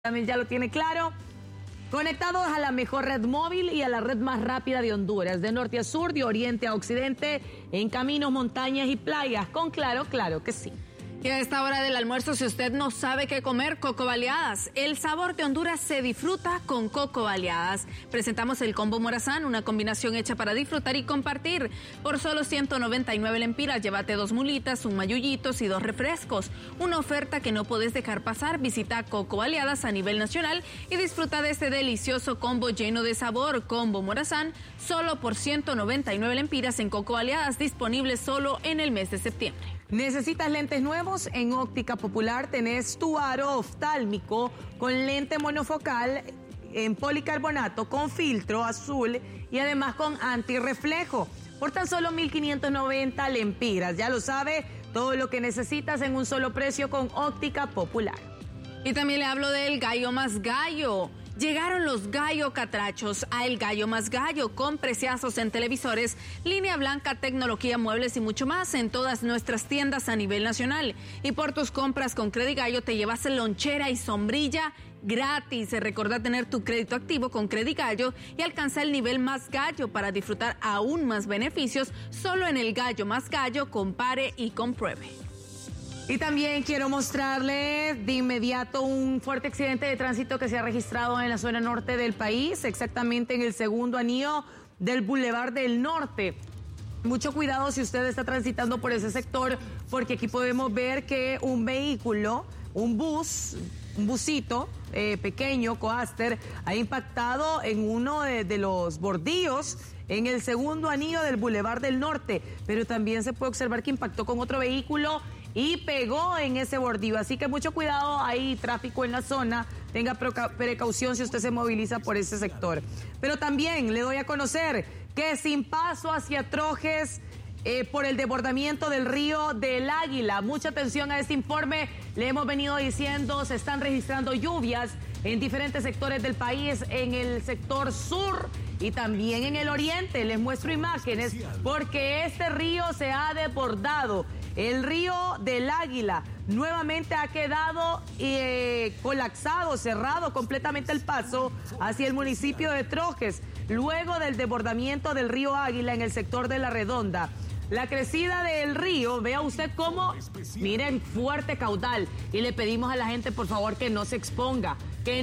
También ya lo tiene claro. Conectados a la mejor red móvil y a la red más rápida de Honduras, de norte a sur, de oriente a occidente, en caminos, montañas y playas. Con Claro, claro que sí. Y a esta hora del almuerzo, si usted no sabe qué comer, Coco Baleadas. El sabor de Honduras se disfruta con Coco Baleadas. Presentamos el combo Morazán, una combinación hecha para disfrutar y compartir. Por solo 199 lempiras, llévate 2 mulitas, un mayullitos y 2 refrescos. Una oferta que no podés dejar pasar. Visita Coco Baleadas a nivel nacional y disfruta de este delicioso combo lleno de sabor. Combo Morazán, solo por 199 lempiras en Coco Baleadas, disponible solo en el mes de septiembre. ¿Necesitas lentes nuevos? En Óptica Popular tenés tu aro oftálmico con lente monofocal en policarbonato con filtro azul y además con antirreflejo por tan solo 1.590 lempiras. Ya lo sabe, todo lo que necesitas en un solo precio con Óptica Popular. Y también le hablo del Gallo Más Gallo. Llegaron los gallo catrachos a El Gallo Más Gallo con preciazos en televisores, línea blanca, tecnología, muebles y mucho más en todas nuestras tiendas a nivel nacional. Y por tus compras con Credigallo te llevas lonchera y sombrilla gratis. Recordá tener tu crédito activo con Credigallo y alcanza el nivel Más Gallo para disfrutar aún más beneficios solo en El Gallo Más Gallo. Compare y compruebe. Y también quiero mostrarle de inmediato un fuerte accidente de tránsito que se ha registrado en la zona norte del país, exactamente en el segundo anillo del Boulevard del Norte. Mucho cuidado si usted está transitando por ese sector, porque aquí podemos ver que un vehículo, un busito pequeño, Coaster, ha impactado en uno de los bordillos en el segundo anillo del Boulevard del Norte, pero también se puede observar que impactó con otro vehículo y pegó en ese bordillo. Así que mucho cuidado, hay tráfico en la zona, tenga precaución si usted se moviliza por ese sector. Pero también le doy a conocer que sin paso hacia Trojes por el desbordamiento del río del Águila. Mucha atención a este informe, le hemos venido diciendo, se están registrando lluvias en diferentes sectores del país, en el sector sur y también en el oriente. Les muestro imágenes porque este río se ha desbordado. El río del Águila nuevamente ha quedado colapsado, cerrado completamente el paso hacia el municipio de Trojes, luego del desbordamiento del río Águila en el sector de La Redonda. La crecida del río, vea usted cómo, miren, fuerte caudal. Y le pedimos a la gente, por favor, que no se exponga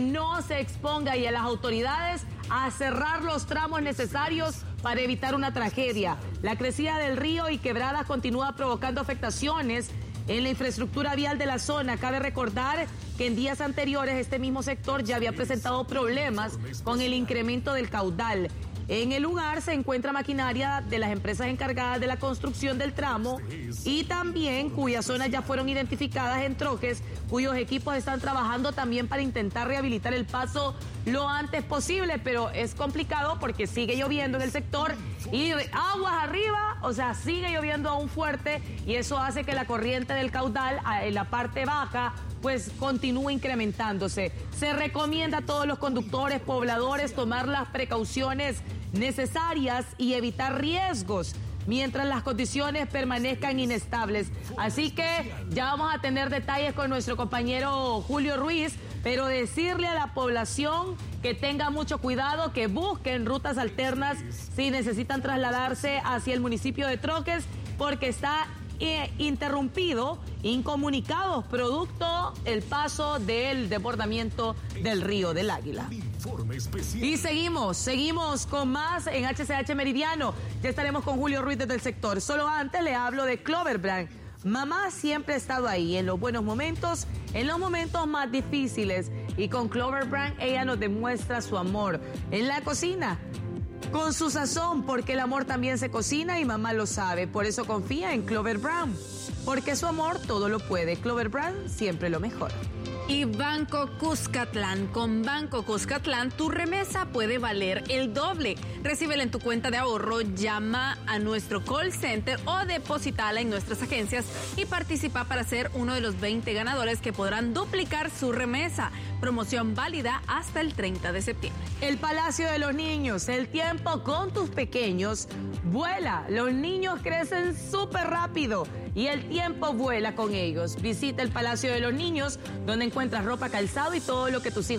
y a las autoridades a cerrar los tramos necesarios para evitar una tragedia. La crecida del río y quebradas continúa provocando afectaciones en la infraestructura vial de la zona. Cabe recordar que en días anteriores este mismo sector ya había presentado problemas con el incremento del caudal. En el lugar se encuentra maquinaria de las empresas encargadas de la construcción del tramo y también cuyas zonas ya fueron identificadas en Trojes, cuyos equipos están trabajando también para intentar rehabilitar el paso lo antes posible, pero es complicado porque sigue lloviendo en el sector y aguas arriba, o sea, sigue lloviendo aún fuerte y eso hace que la corriente del caudal en la parte baja pues continúa incrementándose. Se recomienda a todos los conductores, pobladores, tomar las precauciones necesarias y evitar riesgos mientras las condiciones permanezcan inestables. Así que ya vamos a tener detalles con nuestro compañero Julio Ruiz, pero decirle a la población que tenga mucho cuidado, que busquen rutas alternas si necesitan trasladarse hacia el municipio de Trojes, porque está interrumpido, incomunicados, producto el paso del desbordamiento del río del Águila. Y seguimos con más en HCH Meridiano. Ya estaremos con Julio Ruiz desde el sector. Solo antes le hablo de Clover Brand. Mamá siempre ha estado ahí en los buenos momentos, en los momentos más difíciles. Y con Clover Brand ella nos demuestra su amor en la cocina, con su sazón, porque el amor también se cocina y mamá lo sabe. Por eso confía en Clover Brand, porque su amor todo lo puede. Clover Brand, siempre lo mejor. Y Banco Cuscatlán. Con Banco Cuscatlán, tu remesa puede valer el doble. Recíbela en tu cuenta de ahorro, llama a nuestro call center o depositala en nuestras agencias y participa para ser uno de los 20 ganadores que podrán duplicar su remesa. Promoción válida hasta el 30 de septiembre. El Palacio de los Niños, el tiempo con tus pequeños vuela. Los niños crecen súper rápido y el tiempo vuela con ellos. Visita el Palacio de los Niños, donde encuentras encuentras ropa, calzado y todo lo que tus hijos